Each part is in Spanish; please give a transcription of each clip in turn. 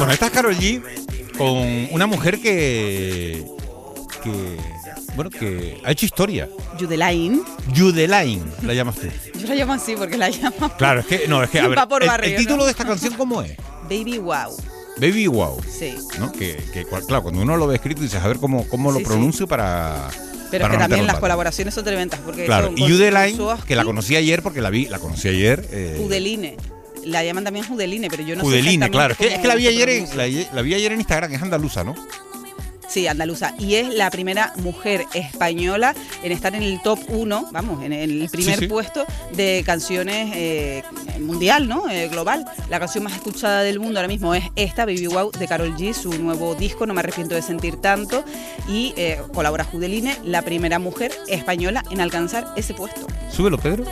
Bueno, esta es Karol G con una mujer que ha hecho historia. Yudelain. Yudelain, la llamas tú. Yo la llamo así porque la llamo. Claro, es que a ver, por barrio, el título, ¿no?, de esta canción, ¿cómo es? Baby Wow. Baby Wow. Sí. ¿No? Claro, cuando uno lo ve escrito dices, a ver cómo lo pronuncio para... Pero para que no también las mal. colaboraciones son tremendas. Porque claro, y Yudelain, que la conocí ayer porque la conocí ayer. Judeline. La llaman también Judeline, pero yo no Judeline, sé claro. Es que la vi ayer en en Instagram, es andaluza, ¿no? Sí, andaluza. Y es la primera mujer española en estar en el top 1, vamos, en el primer puesto de canciones mundial, ¿no? Global. La canción más escuchada del mundo ahora mismo es esta, Baby Wow, de Karol G, su nuevo disco, No me arrepiento de sentir tanto. Y colabora Judeline, la primera mujer española en alcanzar ese puesto. Súbelo, Pedro.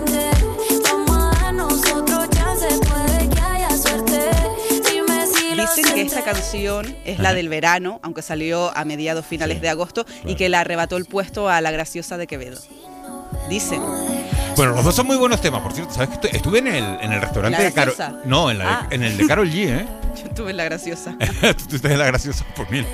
Dicen que esta canción es la del verano, aunque salió a mediados finales de agosto, claro, y que le arrebató el puesto a La Graciosa de Quevedo. Dicen. Bueno, los dos son muy buenos temas, por cierto. ¿Sabes que estuve en el restaurante de Karol? No, en el de Karol G, ¿eh? Yo estuve en La Graciosa. Tú estás en La Graciosa, pues mira.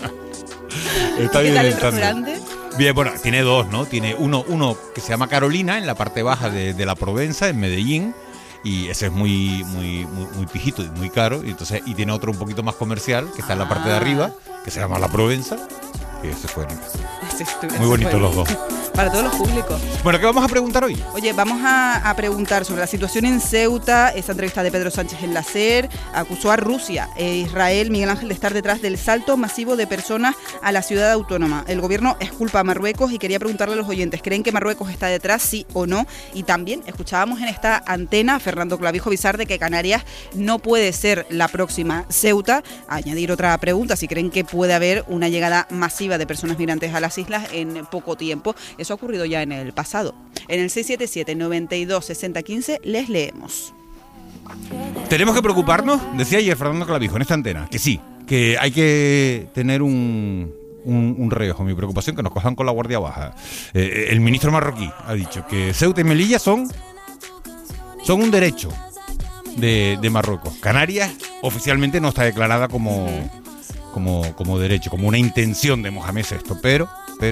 Está bien. ¿Qué tal el restaurante? Bien, bueno, tiene dos, ¿no? Tiene uno que se llama Carolina, en la parte baja de la Provenza, en Medellín. Y ese es muy pijito y muy caro. Y tiene otro un poquito más comercial, que está en la parte de arriba, que se llama La Provenza. Y ese fue muy bonito los dos. Para todos los públicos. Bueno, ¿qué vamos a preguntar hoy? Oye, vamos a preguntar sobre la situación en Ceuta. Esta entrevista de Pedro Sánchez en la SER acusó a Rusia e Israel, Miguel Ángel, de estar detrás del salto masivo de personas a la ciudad autónoma. El gobierno exculpa a Marruecos y quería preguntarle a los oyentes, ¿creen que Marruecos está detrás, sí o no? Y también escuchábamos en esta antena a Fernando Clavijo Bizar de que Canarias no puede ser la próxima Ceuta. A añadir otra pregunta, si creen que puede haber una llegada masiva de personas migrantes a las islas en poco tiempo. Eso ha ocurrido ya en el pasado. En el 677-92-6015 les leemos. ¿Tenemos que preocuparnos? Decía ayer Fernando Clavijo en esta antena, que sí, que hay que tener un reojo. Mi preocupación, que nos cojan con la guardia baja. El ministro marroquí ha dicho que Ceuta y Melilla son un derecho de Marruecos. Canarias oficialmente no está declarada como derecho, como una intención de Mohamed VI, pero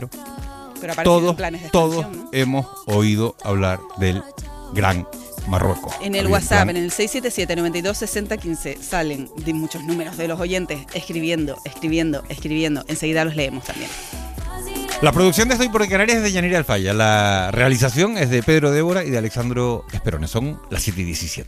todos ¿no? hemos oído hablar del Gran Marruecos. En el WhatsApp, en el 677-92-6015, salen de muchos números de los oyentes escribiendo. Enseguida los leemos también. La producción de Estoy por Canarias es de Yanira Alfaya. La realización es de Pedro Débora y de Alexandro Esperone. Son las 7:17.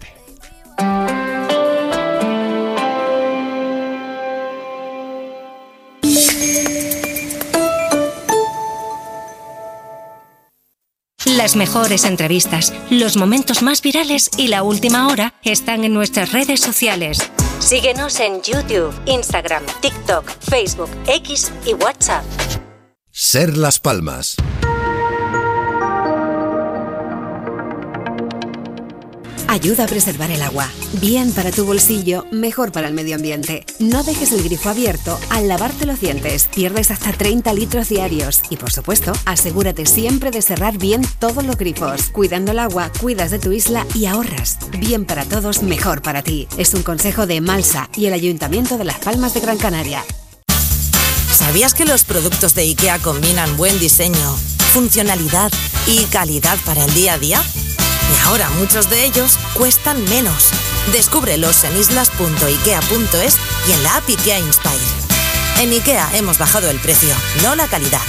Las mejores entrevistas, los momentos más virales y la última hora están en nuestras redes sociales. Síguenos en YouTube, Instagram, TikTok, Facebook, X y WhatsApp. Ser Las Palmas. Ayuda a preservar el agua. Bien para tu bolsillo, mejor para el medio ambiente. No dejes el grifo abierto al lavarte los dientes. Pierdes hasta 30 litros diarios. Y por supuesto, asegúrate siempre de cerrar bien todos los grifos. Cuidando el agua, cuidas de tu isla y ahorras. Bien para todos, mejor para ti. Es un consejo de Malsa y el Ayuntamiento de Las Palmas de Gran Canaria. ¿Sabías que los productos de IKEA combinan buen diseño, funcionalidad y calidad para el día a día? Y ahora muchos de ellos cuestan menos. Descúbrelos en islas.ikea.es y en la app IKEA Inspire. En IKEA hemos bajado el precio, no la calidad.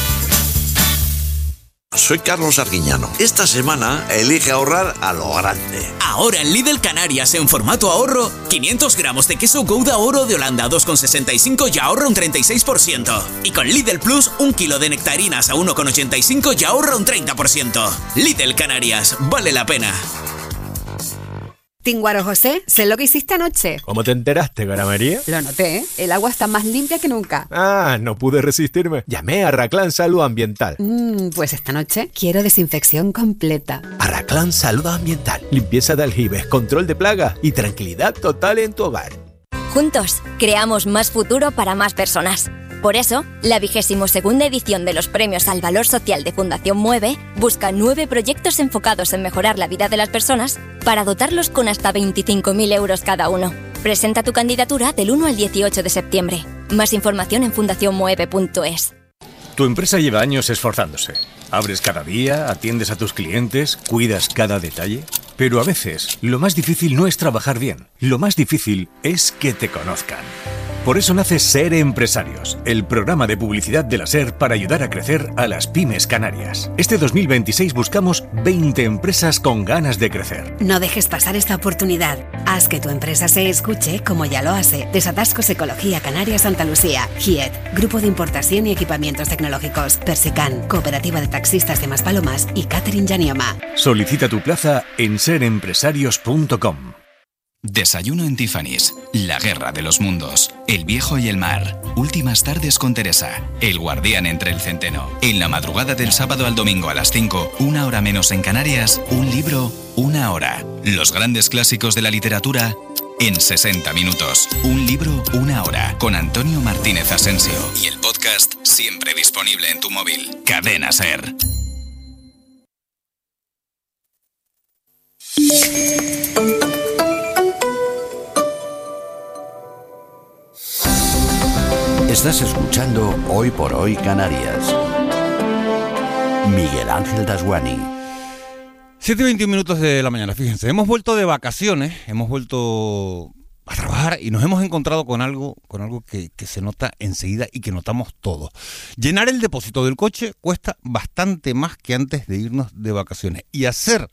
Soy Carlos Arguiñano. Esta semana elige ahorrar a lo grande. Ahora en Lidl Canarias, en formato ahorro, 500 gramos de queso Gouda Oro de Holanda 2,65 y ahorra un 36%. Y con Lidl Plus, 1 kilo de nectarinas a 1,85 y ahorra un 30%. Lidl Canarias, vale la pena. Tinguaro José, sé lo que hiciste anoche. ¿Cómo te enteraste, Gara María? Lo noté, ¿eh? El agua está más limpia que nunca. Ah, no pude resistirme. Llamé a Arraclán Salud Ambiental. Pues esta noche quiero desinfección completa. Arraclán Salud Ambiental. Limpieza de aljibes, control de plagas y tranquilidad total en tu hogar. Juntos, creamos más futuro para más personas. Por eso, la 22ª edición de los Premios al Valor Social de Fundación Mueve busca 9 proyectos enfocados en mejorar la vida de las personas para dotarlos con hasta 25.000 euros cada uno. Presenta tu candidatura del 1 al 18 de septiembre. Más información en fundacionmueve.es. Tu empresa lleva años esforzándose. Abres cada día, atiendes a tus clientes, cuidas cada detalle. Pero a veces, lo más difícil no es trabajar bien. Lo más difícil es que te conozcan. Por eso nace Ser Empresarios, el programa de publicidad de la SER para ayudar a crecer a las pymes canarias. Este 2026 buscamos 20 empresas con ganas de crecer. No dejes pasar esta oportunidad. Haz que tu empresa se escuche como ya lo hace Desatascos Ecología Canarias Santa Lucía, GIET, Grupo de Importación y Equipamientos Tecnológicos, Persican, Cooperativa de Taxistas de Maspalomas y Catering Yanioma. Solicita tu plaza en serempresarios.com. Desayuno en Tiffany's, la guerra de los mundos, el viejo y el mar, últimas tardes con Teresa, el guardián entre el centeno. En la madrugada del sábado al domingo a las 5, 1 hora menos en Canarias, un libro, 1 hora. Los grandes clásicos de la literatura en 60 minutos. Un libro, 1 hora, con Antonio Martínez Asensio. Y el podcast siempre disponible en tu móvil. Cadena SER. Estás escuchando Hoy por Hoy Canarias. Miguel Ángel Dasguani. 7:21 minutos de la mañana, fíjense, hemos vuelto de vacaciones, hemos vuelto a trabajar y nos hemos encontrado con algo que se nota enseguida y que notamos todos. Llenar el depósito del coche cuesta bastante más que antes de irnos de vacaciones. Y hacer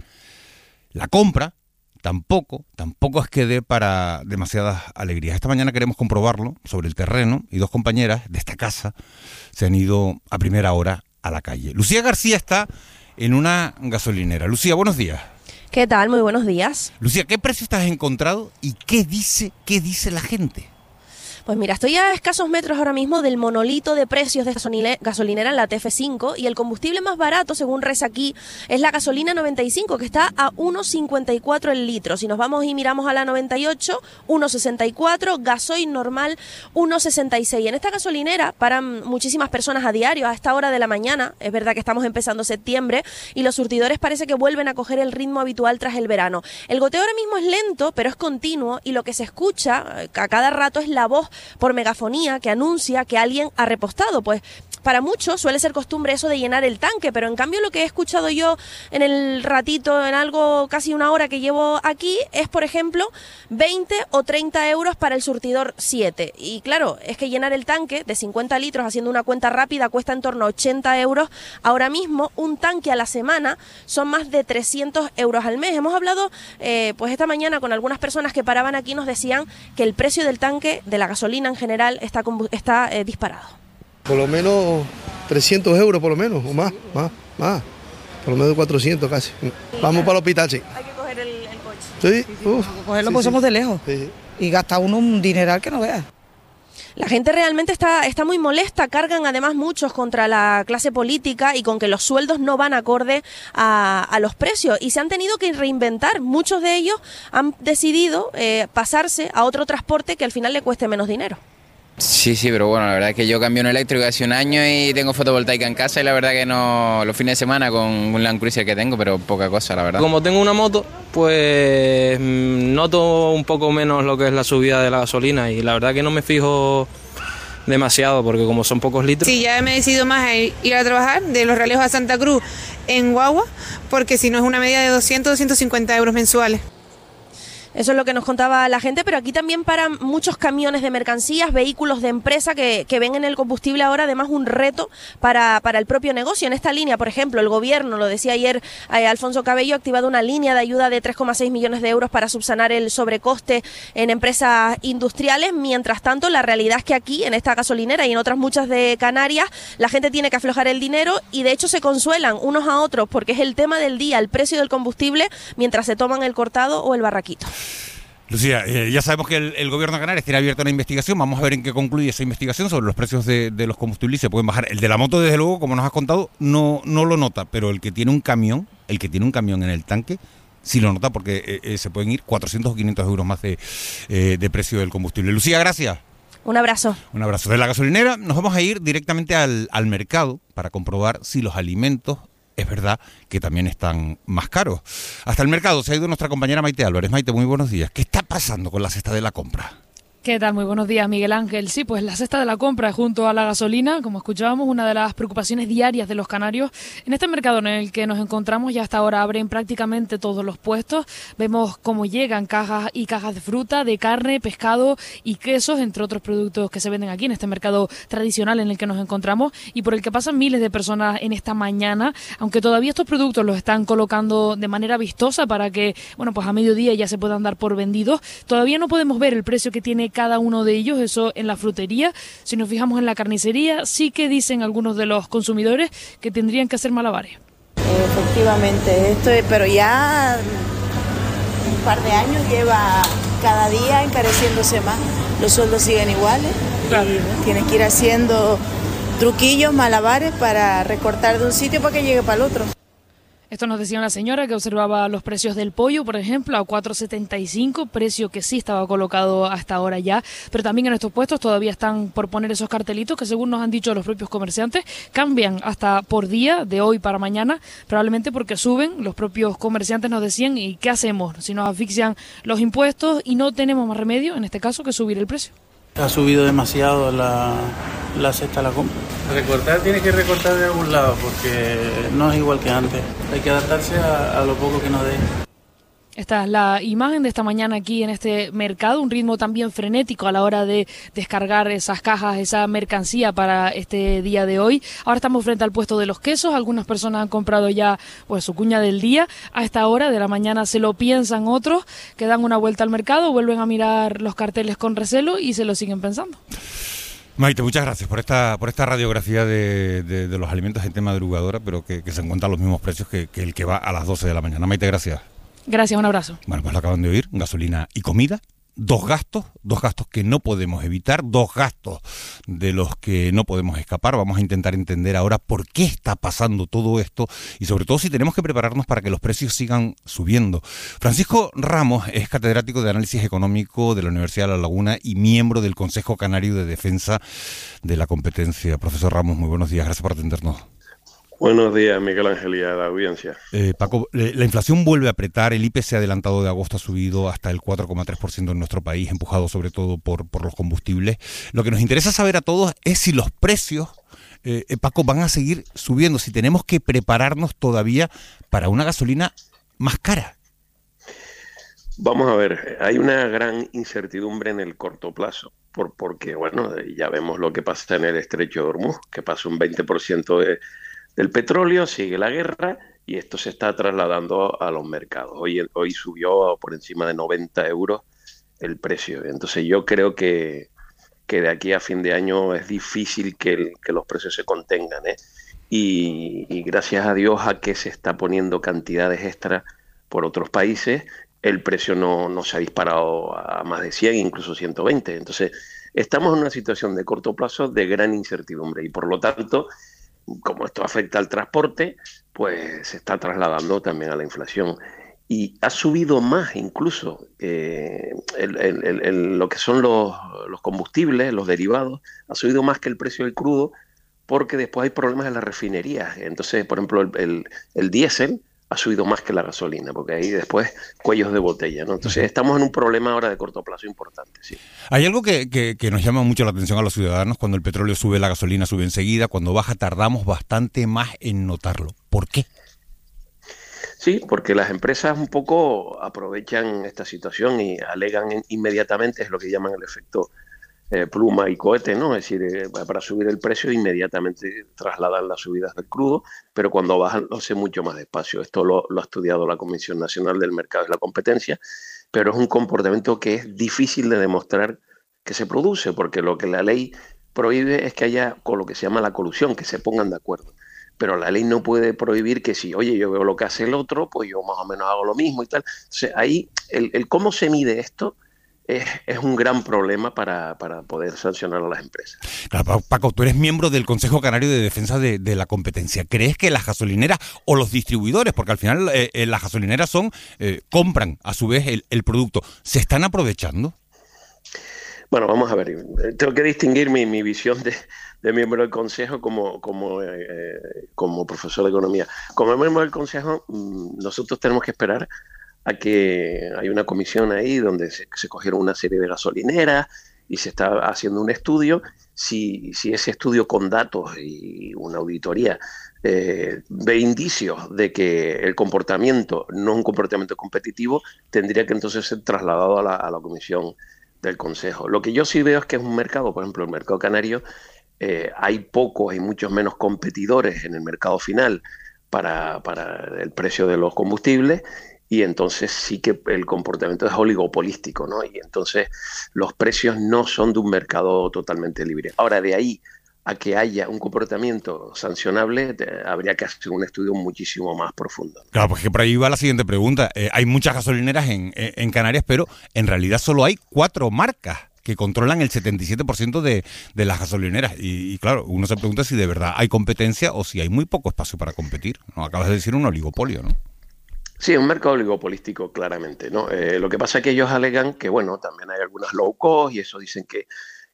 la compra tampoco es que dé para demasiadas alegrías. Esta mañana queremos comprobarlo sobre el terreno y 2 compañeras de esta casa se han ido a primera hora a la calle. Lucía García está en una gasolinera. Lucía, buenos días. ¿Qué tal? Muy buenos días. Lucía, ¿qué precio te has encontrado y qué dice la gente? Pues mira, estoy a escasos metros ahora mismo del monolito de precios de gasolinera en la TF5 y el combustible más barato, según reza aquí, es la gasolina 95, que está a 1,54 el litro. Si nos vamos y miramos a la 98, 1,64, gasoil normal, 1,66. En esta gasolinera paran muchísimas personas a diario a esta hora de la mañana. Es verdad que estamos empezando septiembre y los surtidores parece que vuelven a coger el ritmo habitual tras el verano. El goteo ahora mismo es lento, pero es continuo y lo que se escucha a cada rato es la voz por megafonía que anuncia que alguien ha repostado. Pues para muchos suele ser costumbre eso de llenar el tanque, pero en cambio lo que he escuchado yo en el ratito, en algo casi 1 hora que llevo aquí, es por ejemplo 20 o 30 euros para el surtidor 7. Y claro, es que llenar el tanque de 50 litros haciendo una cuenta rápida cuesta en torno a 80 euros. Ahora mismo un tanque a la semana son más de 300 euros al mes. Hemos hablado pues esta mañana con algunas personas que paraban aquí, nos decían que el precio del tanque de la gasolina en general está disparado. Por lo menos 300 euros, por lo menos, o más. Por lo menos 400 casi. Vamos para el hospital, sí. Hay que coger el coche. Sí, hay que cogerlo porque somos de lejos. Sí. Y gasta uno un dineral que no veas. La gente realmente está muy molesta, cargan además muchos contra la clase política y con que los sueldos no van acorde a los precios y se han tenido que reinventar. Muchos de ellos han decidido pasarse a otro transporte que al final le cueste menos dinero. Sí, pero bueno, la verdad es que yo cambié un eléctrico hace 1 año y tengo fotovoltaica en casa y la verdad que no, los fines de semana con un Land Cruiser que tengo, pero poca cosa, la verdad. Como tengo una moto, pues noto un poco menos lo que es la subida de la gasolina y la verdad que no me fijo demasiado porque como son pocos litros. Sí, ya me he decidido más a ir a trabajar de Los Realejos a Santa Cruz en guagua, porque si no es una media de 250 euros mensuales. Eso es lo que nos contaba la gente, pero aquí también paran muchos camiones de mercancías, vehículos de empresa que ven en el combustible ahora además un reto para el propio negocio. En esta línea, por ejemplo, el gobierno, lo decía ayer Alfonso Cabello, ha activado una línea de ayuda de 3,6 millones de euros para subsanar el sobrecoste en empresas industriales. Mientras tanto, la realidad es que aquí, en esta gasolinera y en otras muchas de Canarias, la gente tiene que aflojar el dinero y de hecho se consuelan unos a otros porque es el tema del día, el precio del combustible, mientras se toman el cortado o el barraquito. Lucía, ya sabemos que el gobierno de Canarias tiene abierta una investigación. Vamos a ver en qué concluye esa investigación sobre los precios de los combustibles. Se pueden bajar. El de la moto, desde luego, como nos has contado, no lo nota, pero el que tiene un camión en el tanque sí lo nota porque se pueden ir 400 o 500 euros más de precio del combustible. Lucía, gracias. Un abrazo. Un abrazo. De la gasolinera nos vamos a ir directamente al mercado para comprobar si los alimentos es verdad que también están más caros. Hasta el mercado se ha ido nuestra compañera Maite Álvarez. Maite, muy buenos días. ¿Qué está pasando con la cesta de la compra? ¿Qué tal? Muy buenos días, Miguel Ángel. Sí, pues la cesta de la compra junto a la gasolina, como escuchábamos, una de las preocupaciones diarias de los canarios. En este mercado en el que nos encontramos ya hasta ahora abren prácticamente todos los puestos. Vemos cómo llegan cajas y cajas de fruta, de carne, pescado y quesos, entre otros productos que se venden aquí en este mercado tradicional en el que nos encontramos y por el que pasan miles de personas en esta mañana, aunque todavía estos productos los están colocando de manera vistosa para que, bueno, pues a mediodía ya se puedan dar por vendidos. Todavía no podemos ver el precio que tiene cada uno de ellos, eso en la frutería. Si nos fijamos en la carnicería, sí que dicen algunos de los consumidores que tendrían que hacer malabares. Efectivamente, pero ya un par de años lleva cada día encareciéndose más. Los sueldos siguen iguales, claro. Y tienes que ir haciendo truquillos, malabares para recortar de un sitio para que llegue para el otro. Esto nos decía una señora que observaba los precios del pollo, por ejemplo, a 4,75, precio que sí estaba colocado hasta ahora ya, pero también en estos puestos todavía están por poner esos cartelitos que, según nos han dicho los propios comerciantes, cambian hasta por día, de hoy para mañana, probablemente porque suben. Los propios comerciantes nos decían, ¿y qué hacemos si nos asfixian los impuestos y no tenemos más remedio, en este caso, que subir el precio? Ha subido demasiado la cesta de la compra. Recortar, tiene que recortar de algún lado porque no es igual que antes. Hay que adaptarse a lo poco que nos dé. Esta es la imagen de esta mañana aquí en este mercado, un ritmo también frenético a la hora de descargar esas cajas, esa mercancía para este día de hoy. Ahora estamos frente al puesto de los quesos, algunas personas han comprado ya pues su cuña del día. A esta hora de la mañana se lo piensan otros, que dan una vuelta al mercado, vuelven a mirar los carteles con recelo y se lo siguen pensando. Maite, muchas gracias por esta radiografía de los alimentos gente madrugadora, pero que se encuentran los mismos precios que el que va a las 12 de la mañana. Maite, gracias. Gracias, un abrazo. Bueno, pues lo acaban de oír, gasolina y comida, dos gastos que no podemos evitar, dos gastos de los que no podemos escapar. Vamos a intentar entender ahora por qué está pasando todo esto y sobre todo si tenemos que prepararnos para que los precios sigan subiendo. Francisco Ramos es catedrático de Análisis Económico de la Universidad de La Laguna y miembro del Consejo Canario de Defensa de la Competencia. Profesor Ramos, muy buenos días, gracias por atendernos. Buenos días, Miguel Ángel, y a la audiencia. Paco, la inflación vuelve a apretar, el IPC adelantado de agosto ha subido hasta el 4,3% en nuestro país, empujado sobre todo por los combustibles. Lo que nos interesa saber a todos es si los precios, Paco, van a seguir subiendo, si tenemos que prepararnos todavía para una gasolina más cara. Vamos a ver, hay una gran incertidumbre en el corto plazo, porque bueno, ya vemos lo que pasa en el estrecho de Hormuz, que pasa un 20% del petróleo, sigue la guerra y esto se está trasladando a los mercados. Hoy subió por encima de 90 euros el precio. Entonces yo creo que de aquí a fin de año es difícil que los precios se contengan, ¿eh? Y gracias a Dios a que se está poniendo cantidades extras por otros países, el precio no se ha disparado a más de 100, incluso 120. Entonces estamos en una situación de corto plazo de gran incertidumbre y por lo tanto, como esto afecta al transporte, pues se está trasladando también a la inflación. Y ha subido más incluso lo que son los combustibles, los derivados, ha subido más que el precio del crudo, porque después hay problemas en las refinerías. Entonces, por ejemplo, el diésel ha subido más que la gasolina, porque ahí después cuellos de botella, ¿no? Entonces estamos en un problema ahora de corto plazo importante, sí. Hay algo que nos llama mucho la atención a los ciudadanos: cuando el petróleo sube, la gasolina sube enseguida, cuando baja tardamos bastante más en notarlo. ¿Por qué? Sí, porque las empresas un poco aprovechan esta situación y alegan inmediatamente, es lo que llaman el efecto pluma y cohete, ¿no? Es decir, para subir el precio inmediatamente trasladan las subidas del crudo, pero cuando bajan lo hace mucho más despacio. Esto lo ha estudiado la Comisión Nacional del Mercado y la Competencia, pero es un comportamiento que es difícil de demostrar que se produce, porque lo que la ley prohíbe es que haya con lo que se llama la colusión, que se pongan de acuerdo. Pero la ley no puede prohibir que si, oye, yo veo lo que hace el otro, pues yo más o menos hago lo mismo y tal. Entonces ahí el cómo se mide esto es un gran problema para poder sancionar a las empresas. Claro, Paco, tú eres miembro del Consejo Canario de Defensa de la Competencia. ¿Crees que las gasolineras o los distribuidores, porque al final las gasolineras compran a su vez el producto, se están aprovechando? Bueno, vamos a ver. Tengo que distinguir mi visión de miembro del Consejo como profesor de economía. Como miembro del Consejo, nosotros tenemos que esperar a que hay una comisión ahí donde se cogieron una serie de gasolineras y se está haciendo un estudio. Si ese estudio con datos y una auditoría ve indicios de que el comportamiento no es un comportamiento competitivo, tendría que entonces ser trasladado a la comisión del Consejo. Lo que yo sí veo es que es un mercado, por ejemplo, el mercado canario, hay muchos menos competidores en el mercado final para el precio de los combustibles, y entonces sí que el comportamiento es oligopolístico, ¿no? Y entonces los precios no son de un mercado totalmente libre. Ahora, de ahí a que haya un comportamiento sancionable, habría que hacer un estudio muchísimo más profundo. Claro, porque por ahí va la siguiente pregunta. Hay muchas gasolineras en Canarias, pero en realidad solo hay 4 marcas que controlan el 77% de las gasolineras. Y claro, uno se pregunta si de verdad hay competencia o si hay muy poco espacio para competir, ¿no? Acabas de decir un oligopolio, ¿no? Sí, un mercado oligopolístico, claramente, ¿no? Lo que pasa es que ellos alegan que, bueno, también hay algunas low cost, y eso dicen que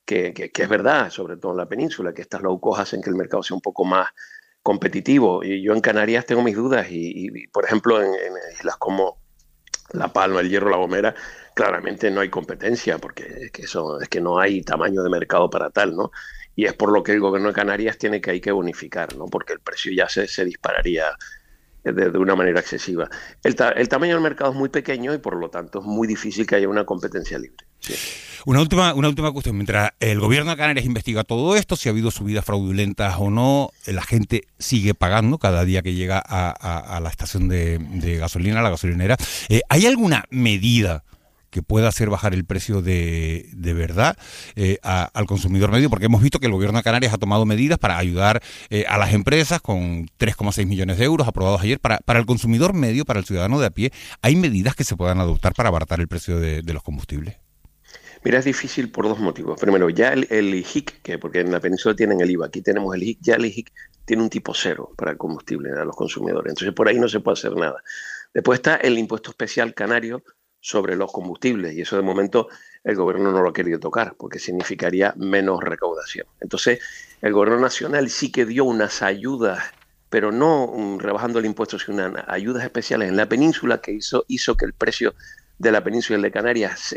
es verdad, sobre todo en la península, que estas low cost hacen que el mercado sea un poco más competitivo. Y yo en Canarias tengo mis dudas, y por ejemplo, en islas como La Palma, El Hierro, La Gomera, claramente no hay competencia, porque es que no hay tamaño de mercado para tal, ¿no? Y es por lo que el gobierno de Canarias tiene que bonificar, ¿no? Porque el precio ya se dispararía de una manera excesiva. El tamaño del mercado es muy pequeño y por lo tanto es muy difícil que haya una competencia libre. Sí. Una última cuestión. Mientras el gobierno de Canarias investiga todo esto, si ha habido subidas fraudulentas o no, la gente sigue pagando cada día que llega a la estación de gasolina, a la gasolinera. ¿Hay alguna medida que pueda hacer bajar el precio de verdad al consumidor medio? Porque hemos visto que el gobierno de Canarias ha tomado medidas para ayudar a las empresas con 3,6 millones de euros aprobados ayer. Para el consumidor medio, para el ciudadano de a pie, ¿hay medidas que se puedan adoptar para abaratar el precio de los combustibles? Mira, es difícil por 2 motivos. Primero, ya el IJIC, porque en la península tienen el IVA, aquí tenemos el IJIC, ya el IJIC tiene un tipo 0 para el combustible a los consumidores. Entonces, por ahí no se puede hacer nada. Después está el impuesto especial canario sobre los combustibles, y eso de momento el gobierno no lo ha querido tocar porque significaría menos recaudación. Entonces, el gobierno nacional sí que dio unas ayudas, pero no rebajando el impuesto, sino unas ayudas especiales en la península que hizo que el precio de la península y el de Canarias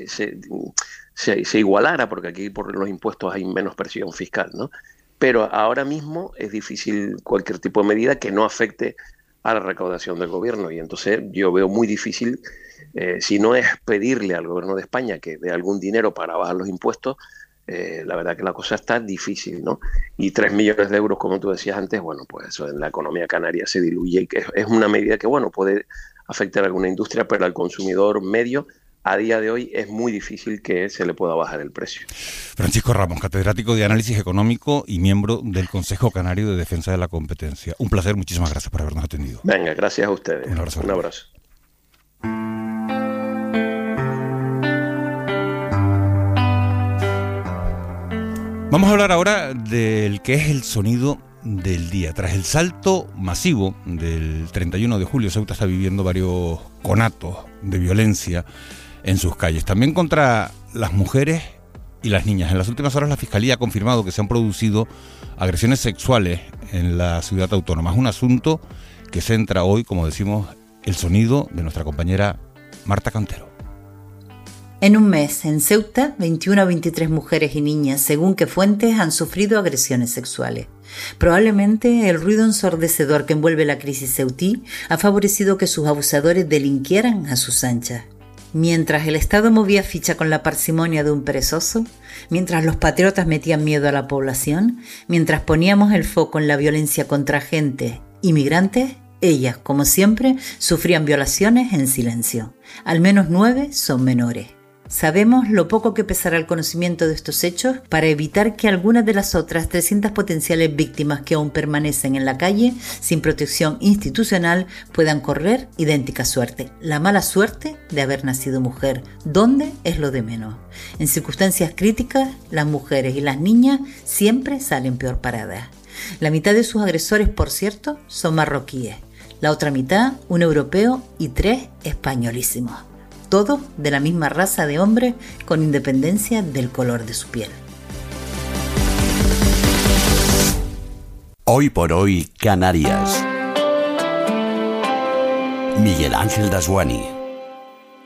se igualara, porque aquí por los impuestos hay menos presión fiscal, ¿no? Pero ahora mismo es difícil cualquier tipo de medida que no afecte a la recaudación del gobierno, y entonces yo veo muy difícil, si no es pedirle al gobierno de España que dé algún dinero para bajar los impuestos, la verdad que la cosa está difícil, ¿no? Y 3 millones de euros, como tú decías antes, bueno, pues eso en la economía canaria se diluye, y que es una medida que, bueno, puede afectar a alguna industria, pero al consumidor medio a día de hoy es muy difícil que se le pueda bajar el precio. Francisco Ramos, catedrático de Análisis Económico y miembro del Consejo Canario de Defensa de la Competencia. Un placer, muchísimas gracias por habernos atendido. Venga, gracias a ustedes. Un abrazo. Un abrazo. Vamos a hablar ahora del que es el sonido del día. Tras el salto masivo del 31 de julio, Ceuta está viviendo varios conatos de violencia en sus calles, también contra las mujeres y las niñas. En las últimas horas la Fiscalía ha confirmado que se han producido agresiones sexuales en la ciudad autónoma. Es un asunto que centra hoy, como decimos, el sonido de nuestra compañera Marta Cantero. En un mes, en Ceuta, 21 a 23 mujeres y niñas, según qué fuentes, han sufrido agresiones sexuales. Probablemente el ruido ensordecedor que envuelve la crisis ceutí ha favorecido que sus abusadores delinquieran a sus anchas. Mientras el Estado movía ficha con la parsimonia de un perezoso, mientras los patriotas metían miedo a la población, mientras poníamos el foco en la violencia contra agentes inmigrantes, ellas, como siempre, sufrían violaciones en silencio. Al menos 9 son menores. Sabemos lo poco que pesará el conocimiento de estos hechos para evitar que algunas de las otras 300 potenciales víctimas que aún permanecen en la calle sin protección institucional puedan correr idéntica suerte. La mala suerte de haber nacido mujer, donde es lo de menos. En circunstancias críticas, las mujeres y las niñas siempre salen peor paradas. La mitad de sus agresores, por cierto, son marroquíes. La otra mitad, un europeo y 3 españolísimos. todos de la misma raza de hombres con independencia del color de su piel. Hoy por hoy, Canarias. Miguel Ángel Dasguani.